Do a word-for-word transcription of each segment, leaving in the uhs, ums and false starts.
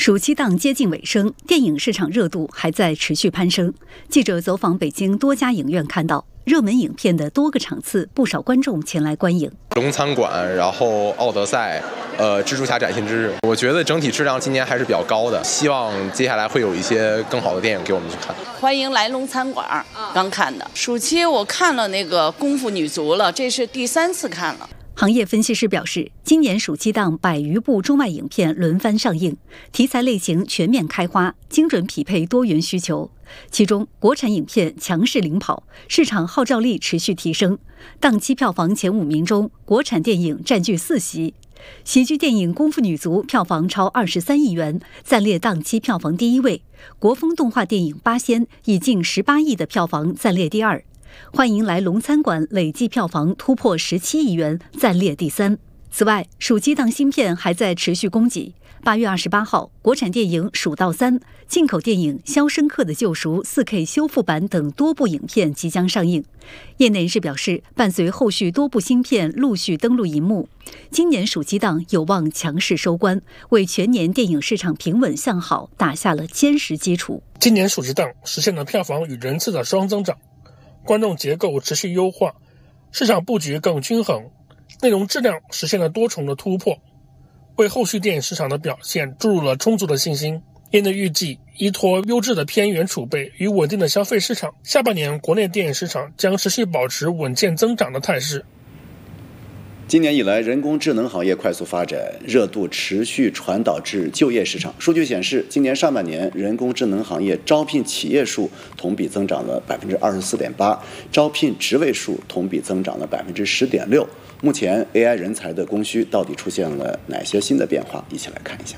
暑期档接近尾声，电影市场热度还在持续攀升。记者走访北京多家影院，看到热门影片的多个场次，不少观众前来观影。 龙餐馆，然后奥德赛，呃，蜘蛛侠崭新之日，我觉得整体质量今年还是比较高的，希望接下来会有一些更好的电影给我们去看。 欢迎来龙餐馆，刚看的。暑期我看了那个《功夫女足》了，这是第三次看了。 行业分析师表示，今年暑期档百余部中外影片轮番上映，题材类型全面开花，精准匹配多元需求。其中，国产影片强势领跑，市场号召力持续提升。档期票房前五名中，国产电影占据四席。喜剧电影《功夫女足》票房超二十三亿元，暂列档期票房第一位。国风动画电影《八仙》以近十八亿的票房暂列第二。欢迎来龙餐馆累计票房突破十七亿元，暂列第三。此外，暑期档新片还在持续供给。八月二十八号，国产电影《蜀道三》，进口电影《肖申克的救赎》四 K 修复版等多部影片即将上映。业内人士表示，伴随后续多部新片陆续登陆荧幕，今年暑期档有望强势收官，为全年电影市场平稳向好打下了坚实基础。 今年暑期档实现了票房与人次的双增长，观众结构持续优化，市场布局更均衡，内容质量实现了多重的突破，为后续电影市场的表现注入了充足的信心。业内预计，依托优质的片源储备与稳定的消费市场，下半年国内电影市场将持续保持稳健增长的态势。 今年以来，人工智能行业快速发展，热度持续传导至就业市场。数据显示，今年上半年人工智能行业招聘企业数同比增长了 百分之二十四点八， 招聘职位数同比增长了 百分之十点六。目前 A I 人才的供需到底出现了哪些新的变化？一起来看一下。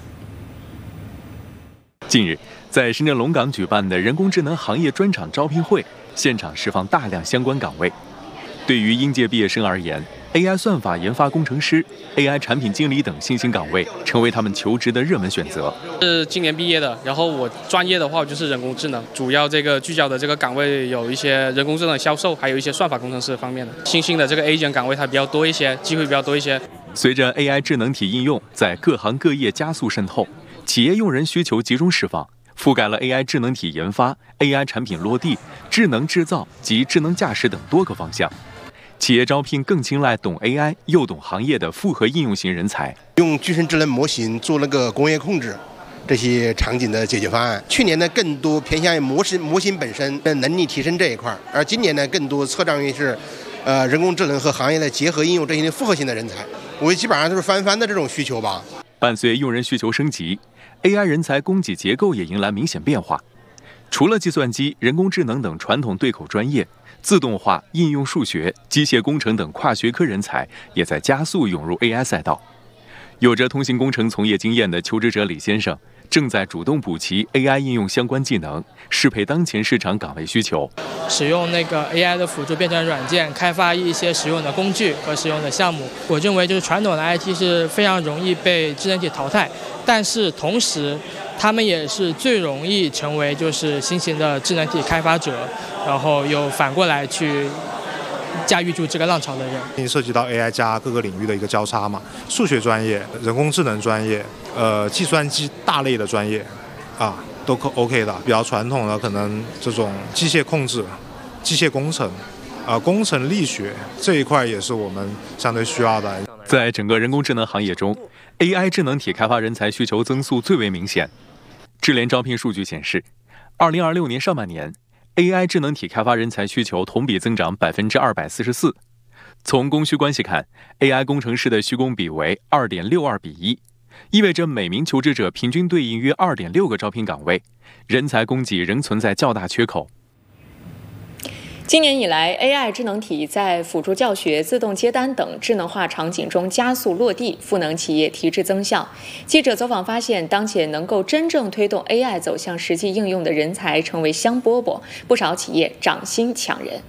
近日，在深圳龙岗举办的人工智能行业专场招聘会，现场释放大量相关岗位。对于应届毕业生而言， A I 算法研发工程师、A I 产品经理等新兴岗位成为他们求职的热门选择。 是今年毕业的，然后我专业的话就是人工智能，主要这个聚焦的这个岗位有一些人工智能销售，还有一些算法工程师方面的。新兴的这个 agent 岗位它比较多一些，机会比较多一些。 随着 A I 智能体应用在各行各业加速渗透，企业用人需求集中释放，覆盖了 A I 智能体研发、A I 产品落地、智能制造及智能驾驶等多个方向。企业招聘更青睐懂 A I 又懂行业的复合应用型人才， 用具身智能模型做那个工业控制这些场景的解决方案。去年呢，更多偏向于模型模型本身的能力提升这一块，而今年呢，更多侧重于是，呃，人工智能和行业的结合应用这些复合性的人才。我基本上都是翻番的这种需求吧。 伴随用人需求升级 ，A I 人才供给结构也迎来明显变化。除了计算机、人工智能等传统对口专业，自动化、应用数学、机械工程等跨学科人才也在加速涌入 A I 赛道。有着通信工程从业经验的求职者李先生，正在主动补齐 A I 应用相关技能，适配当前市场岗位需求。 使用那个 A I 的辅助编程软件，开发一些实用的工具和实用的项目。我认为就是传统的 I T 是非常容易被智能体淘汰，但是同时他们也是最容易成为就是新型的智能体开发者，然后又反过来去驾驭住这个浪潮的人。 涉及到 A I 加各个领域的一个交叉嘛，数学专业、人工智能专业、呃计算机大类的专业啊，都 OK 的。比较传统的可能这种机械控制、机械工程啊、工程力学这一块也是我们相对需要的。 在整个人工智能行业中 ，A I 智能体开发人才需求增速最为明显。智联招聘数据显示，二零二六年上半年 A I 智能体开发人才需求同比增长 百分之二百四十四。从供需关系看 ，A I 工程师的需工比为 二点六二比一，意味着每名求职者平均对应约 二点六个招聘岗位，人才供给仍存在较大缺口。 今年以来 ，A I 智能体在辅助教学、自动接单等智能化场景中加速落地，赋能企业提质增效。记者走访发现，当前能够真正推动 A I 走向实际应用的人才成为香饽饽，不少企业涨薪抢人。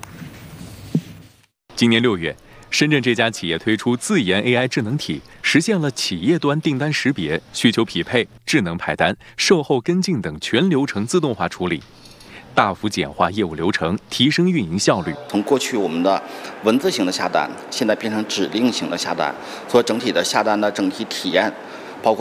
今年六月，深圳这家企业推出自研 A I 智能体，实现了企业端订单识别、需求匹配、智能派单、售后跟进等全流程自动化处理，大幅简化业务流程，提升运营效率。 从过去我们的文字型的下单，现在变成指令型的下单，所以整体的下单的整体体验